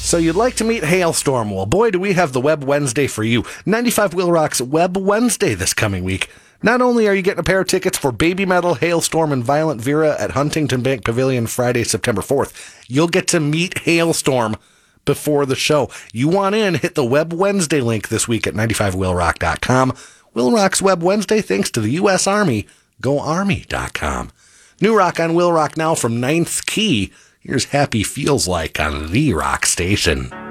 So you'd like to meet Halestorm? Well, boy, do we have the Web Wednesday for you. 95 Wheel Rock's Web Wednesday this coming week. Not only are you getting a pair of tickets for Baby Metal, Halestorm, and Violent Vera at Huntington Bank Pavilion Friday, September 4th, you'll get to meet Halestorm before the show. You want in, hit the Web Wednesday link this week at 95wheelrock.com. Wheel Rock's Web Wednesday thanks to the U.S. Army. GoArmy.com. New rock on Wheel Rock now from Ninth Key. Here's Happy Feels Like on the Rock Station.